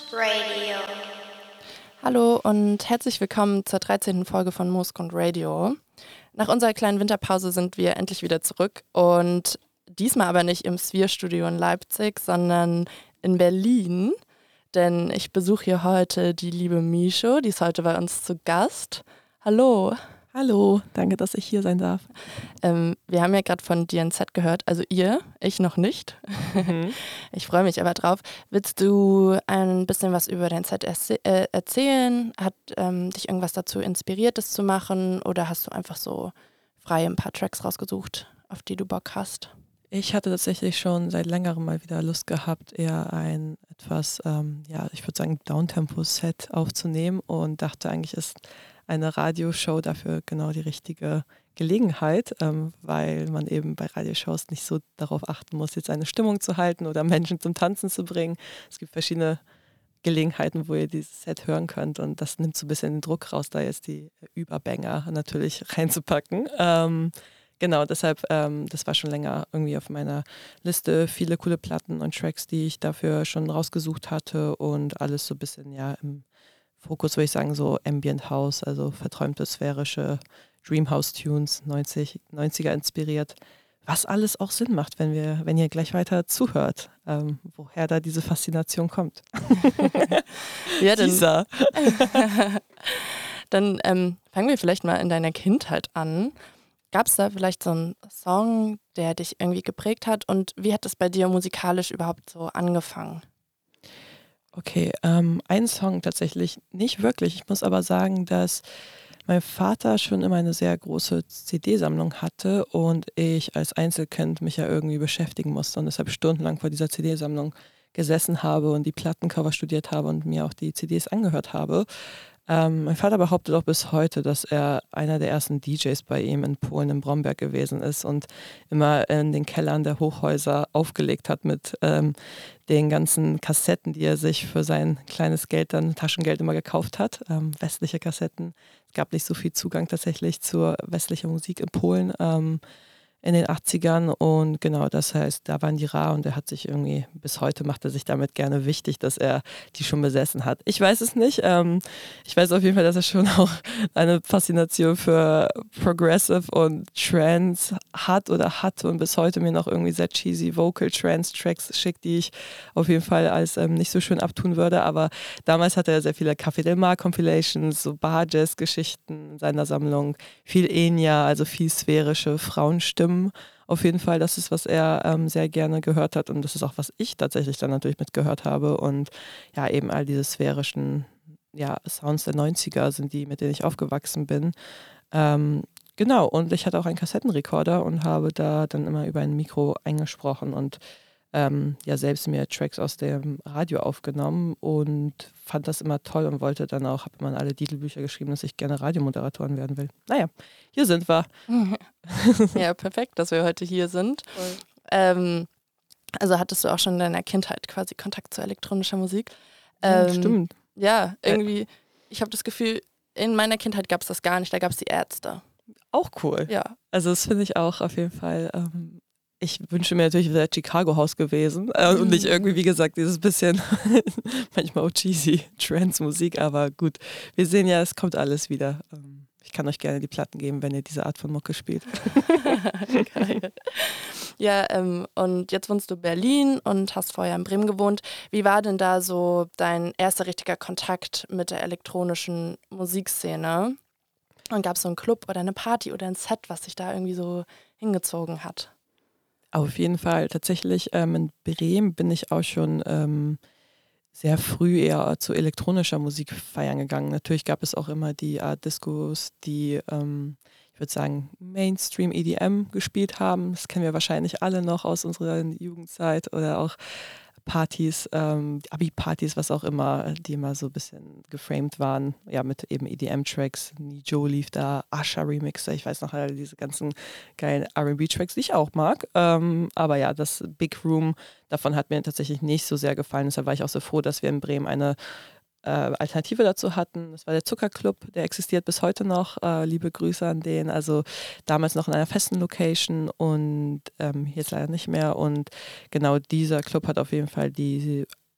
Radio. Hallo und herzlich willkommen zur 13. Folge von Moosgrund Radio. Nach unserer kleinen Winterpause sind wir endlich wieder zurück und diesmal aber nicht im Sphere-Studio in Leipzig, sondern in Berlin. Denn ich besuche hier heute die liebe Misho, die ist heute bei uns zu Gast. Hallo. Hallo, danke, dass ich hier sein darf. Wir haben ja gerade von DNZ gehört, also ihr, ich noch nicht. Ich freue mich aber drauf. Willst du ein bisschen was über dein Set erzählen? Hat dich irgendwas dazu inspiriert, das zu machen? Oder hast du einfach so frei ein paar Tracks rausgesucht, auf die du Bock hast? Ich hatte tatsächlich schon seit längerem mal wieder Lust gehabt, eher ein etwas, ich würde sagen, Downtempo-Set aufzunehmen und dachte eigentlich ist eine Radioshow dafür genau die richtige Gelegenheit, weil man eben bei Radioshows nicht so darauf achten muss, jetzt eine Stimmung zu halten oder Menschen zum Tanzen zu bringen. Es gibt verschiedene Gelegenheiten, wo ihr dieses Set hören könnt und das nimmt so ein bisschen den Druck raus, da jetzt die Überbanger natürlich reinzupacken. Genau, deshalb, das war schon länger irgendwie auf meiner Liste, viele coole Platten und Tracks, die ich dafür schon rausgesucht hatte und alles so ein bisschen, ja, im Fokus würde ich sagen, so Ambient House, also verträumte sphärische Dreamhouse-Tunes, 90er inspiriert, was alles auch Sinn macht, wenn ihr gleich weiter zuhört, woher da diese Faszination kommt. Ja, dann fangen wir vielleicht mal in deiner Kindheit an. Gab es da vielleicht so einen Song, der dich irgendwie geprägt hat und wie hat es bei dir musikalisch überhaupt so angefangen? Okay, ein Song tatsächlich nicht wirklich. Ich muss aber sagen, dass mein Vater schon immer eine sehr große CD-Sammlung hatte und ich als Einzelkind mich ja irgendwie beschäftigen musste und deshalb stundenlang vor dieser CD-Sammlung gesessen habe und die Plattencover studiert habe und mir auch die CDs angehört habe. Mein Vater behauptet auch bis heute, dass er einer der ersten DJs bei ihm in Polen in Bromberg gewesen ist und immer in den Kellern der Hochhäuser aufgelegt hat mit den ganzen Kassetten, die er sich für sein kleines Geld, dann Taschengeld immer gekauft hat. Westliche Kassetten. Es gab nicht so viel Zugang tatsächlich zur westlichen Musik in Polen. In den 80ern und genau, das heißt, da waren die rar und er hat sich irgendwie, bis heute macht er sich damit gerne wichtig, dass er die schon besessen hat. Ich weiß es nicht. Ich weiß auf jeden Fall, dass er schon auch eine Faszination für Progressive und Trance hat oder hatte und bis heute mir noch irgendwie sehr cheesy Vocal Trance Tracks schickt, die ich auf jeden Fall als nicht so schön abtun würde, aber damals hatte er sehr viele Café Del Mar Compilations, so Bar-Jazz-Geschichten in seiner Sammlung, viel Enya, also viel sphärische Frauenstimmen. Auf jeden Fall, das ist, was er sehr gerne gehört hat und das ist auch, was ich tatsächlich dann natürlich mitgehört habe und ja, eben all diese sphärischen Sounds der 90er sind die, mit denen ich aufgewachsen bin. Genau, und ich hatte auch einen Kassettenrekorder und habe da dann immer über ein Mikro eingesprochen und selbst mir Tracks aus dem Radio aufgenommen und fand das immer toll und wollte dann auch, habe immer in alle Titelbücher geschrieben, dass ich gerne Radiomoderatorin werden will. Naja, hier sind wir. Ja, perfekt, dass wir heute hier sind. Also hattest du auch schon in deiner Kindheit quasi Kontakt zu elektronischer Musik? Stimmt. Ja, irgendwie, ich habe das Gefühl, in meiner Kindheit gab es das gar nicht, da gab es die Ärzte. Auch cool. Ja. Also das finde ich auch auf jeden Fall. Ich wünsche mir natürlich, wäre Chicago House gewesen und nicht irgendwie, wie gesagt, dieses bisschen manchmal auch cheesy Trance-Musik, aber gut, wir sehen ja, es kommt alles wieder. Ich kann euch gerne die Platten geben, wenn ihr diese Art von Mucke spielt. Geil. Ja, und jetzt wohnst du in Berlin und hast vorher in Bremen gewohnt. Wie war denn da so dein erster richtiger Kontakt mit der elektronischen Musikszene? Und gab es so einen Club oder eine Party oder ein Set, was sich da irgendwie so hingezogen hat? Auf jeden Fall. Tatsächlich in Bremen bin ich auch schon sehr früh eher zu elektronischer Musik feiern gegangen. Natürlich gab es auch immer die Art Discos, die, ich würde sagen, Mainstream EDM gespielt haben. Das kennen wir wahrscheinlich alle noch aus unserer Jugendzeit oder auch Partys, Abi-Partys, was auch immer, die immer so ein bisschen geframed waren, ja, mit eben EDM-Tracks. Joe lief da, Usher-Remixer, ich weiß noch, all diese ganzen geilen R&B-Tracks, die ich auch mag. Aber ja, das Big Room, davon hat mir tatsächlich nicht so sehr gefallen. Deshalb war ich auch so froh, dass wir in Bremen eine Alternative dazu hatten. Das war der Zuckerclub, der existiert bis heute noch. Liebe Grüße an den. Also damals noch in einer festen Location und jetzt leider nicht mehr. Und genau dieser Club hat auf jeden Fall die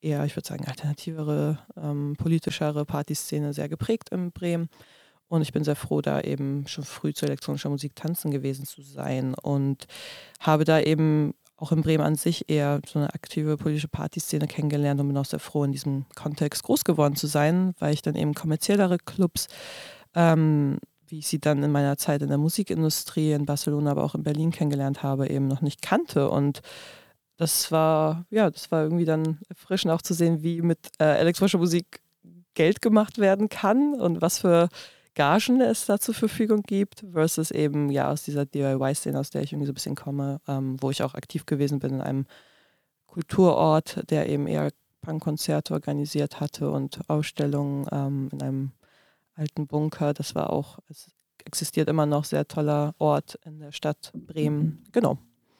eher, ich würde sagen, alternativere, politischere Partyszene sehr geprägt in Bremen. Und ich bin sehr froh, da eben schon früh zu elektronischer Musik tanzen gewesen zu sein und habe da eben auch in Bremen an sich eher so eine aktive politische Partyszene kennengelernt und bin auch sehr froh, in diesem Kontext groß geworden zu sein, weil ich dann eben kommerziellere Clubs, wie ich sie dann in meiner Zeit in der Musikindustrie in Barcelona, aber auch in Berlin kennengelernt habe, eben noch nicht kannte. Und das war irgendwie dann erfrischend auch zu sehen, wie mit elektronischer Musik Geld gemacht werden kann und was für Gagen es da zur Verfügung gibt, versus eben ja aus dieser DIY-Szene, aus der ich irgendwie so ein bisschen komme, wo ich auch aktiv gewesen bin in einem Kulturort, der eben eher Punkkonzerte organisiert hatte und Ausstellungen in einem alten Bunker. Das war auch, es existiert immer noch, sehr toller Ort in der Stadt Bremen. Genau.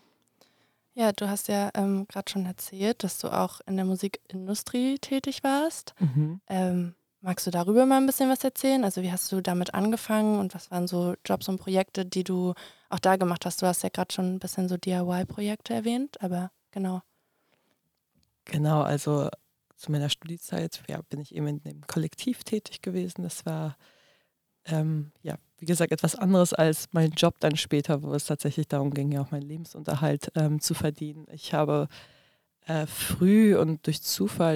Ja, du hast ja gerade schon erzählt, dass du auch in der Musikindustrie tätig warst. Magst du darüber mal ein bisschen was erzählen? Also wie hast du damit angefangen und was waren so Jobs und Projekte, die du auch da gemacht hast? Du hast ja gerade schon ein bisschen so DIY-Projekte erwähnt, aber genau. Genau, also zu meiner Studiezeit bin ich eben in dem Kollektiv tätig gewesen. Das war, wie gesagt, etwas anderes als mein Job dann später, wo es tatsächlich darum ging, ja auch meinen Lebensunterhalt zu verdienen. Ich habe früh und durch Zufall,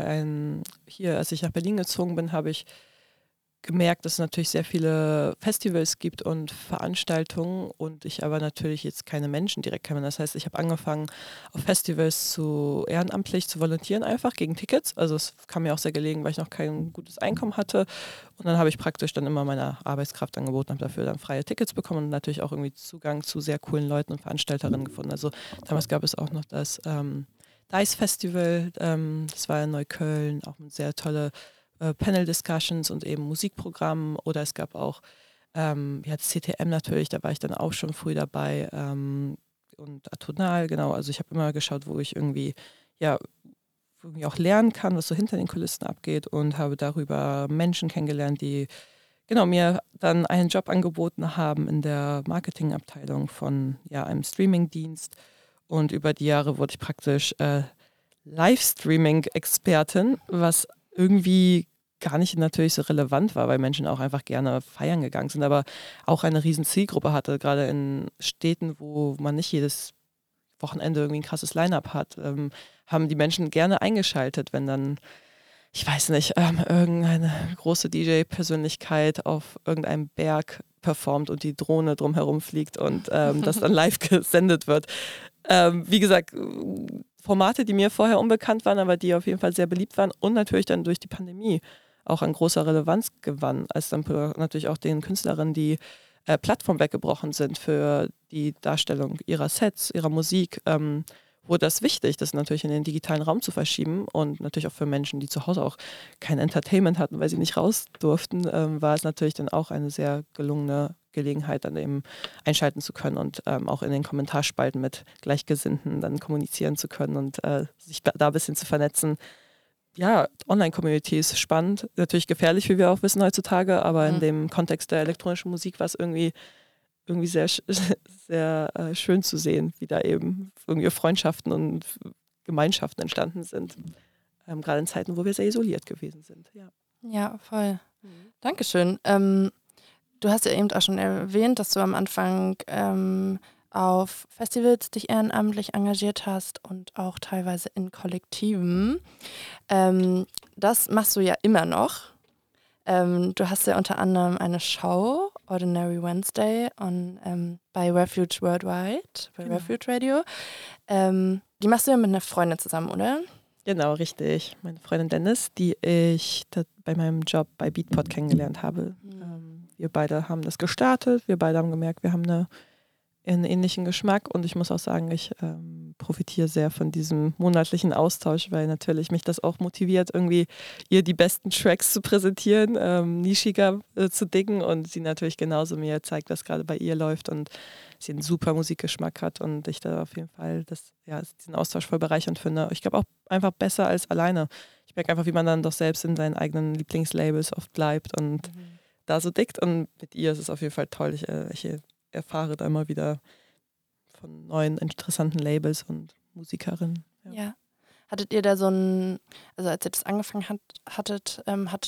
als ich nach Berlin gezogen bin, habe ich gemerkt, dass es natürlich sehr viele Festivals gibt und Veranstaltungen und ich aber natürlich jetzt keine Menschen direkt kenne. Das heißt, ich habe angefangen, auf Festivals ehrenamtlich zu volontieren, einfach gegen Tickets. Also es kam mir auch sehr gelegen, weil ich noch kein gutes Einkommen hatte. Und dann habe ich praktisch dann immer meine Arbeitskraft angeboten, habe dafür dann freie Tickets bekommen und natürlich auch irgendwie Zugang zu sehr coolen Leuten und Veranstalterinnen gefunden. Also damals gab es auch noch das Dice Festival, das war in Neukölln, auch eine sehr tolle Panel-Discussions und eben Musikprogrammen, oder es gab auch das CTM natürlich, da war ich dann auch schon früh dabei, und Atonal, genau, also ich habe immer geschaut, wo ich irgendwie auch lernen kann, was so hinter den Kulissen abgeht, und habe darüber Menschen kennengelernt, die genau mir dann einen Job angeboten haben in der Marketingabteilung von einem Streamingdienst, und über die Jahre wurde ich praktisch Livestreaming-Expertin, was irgendwie gar nicht natürlich so relevant war, weil Menschen auch einfach gerne feiern gegangen sind, aber auch eine riesen Zielgruppe hatte, gerade in Städten, wo man nicht jedes Wochenende irgendwie ein krasses Line-Up hat, haben die Menschen gerne eingeschaltet, wenn dann, ich weiß nicht, irgendeine große DJ-Persönlichkeit auf irgendeinem Berg performt und die Drohne drumherum fliegt und das dann live gesendet wird. Wie gesagt, Formate, die mir vorher unbekannt waren, aber die auf jeden Fall sehr beliebt waren und natürlich dann durch die Pandemie auch an großer Relevanz gewannen, als dann natürlich auch den Künstlerinnen die Plattform weggebrochen sind für die Darstellung ihrer Sets, ihrer Musik, wurde das wichtig, das natürlich in den digitalen Raum zu verschieben, und natürlich auch für Menschen, die zu Hause auch kein Entertainment hatten, weil sie nicht raus durften, war es natürlich dann auch eine sehr gelungene Gelegenheit, dann eben einschalten zu können und auch in den Kommentarspalten mit Gleichgesinnten dann kommunizieren zu können und sich da ein bisschen zu vernetzen. Ja, Online-Community ist spannend, natürlich gefährlich, wie wir auch wissen heutzutage, aber in dem Kontext der elektronischen Musik war es irgendwie sehr, sehr schön zu sehen, wie da eben irgendwie Freundschaften und Gemeinschaften entstanden sind. Gerade in Zeiten, wo wir sehr isoliert gewesen sind. Ja, voll. Dankeschön. Du hast ja eben auch schon erwähnt, dass du am Anfang auf Festivals dich ehrenamtlich engagiert hast und auch teilweise in Kollektiven. Das machst du ja immer noch. Du hast ja unter anderem eine Show, Ordinary Wednesday, bei Refuge Worldwide, bei Refuge Radio. Die machst du ja mit einer Freundin zusammen, oder? Genau, richtig. Meine Freundin Dennis, die ich bei meinem Job bei Beatport kennengelernt habe. Wir beide haben das gestartet, wir beide haben gemerkt, wir haben einen ähnlichen Geschmack, und ich muss auch sagen, ich profitiere sehr von diesem monatlichen Austausch, weil natürlich mich das auch motiviert, irgendwie ihr die besten Tracks zu präsentieren, nischiger zu dingen, und sie natürlich genauso mir zeigt, was gerade bei ihr läuft, und sie einen super Musikgeschmack hat und ich da auf jeden Fall diesen Austausch voll bereichernd finde. Ich glaube auch einfach besser als alleine. Ich merke einfach, wie man dann doch selbst in seinen eigenen Lieblingslabels oft bleibt und da so dickt, und mit ihr ist es auf jeden Fall toll. Ich erfahre da immer wieder von neuen, interessanten Labels und Musikerinnen. Ja. Hattet ihr da so ein, also als ihr das angefangen hattet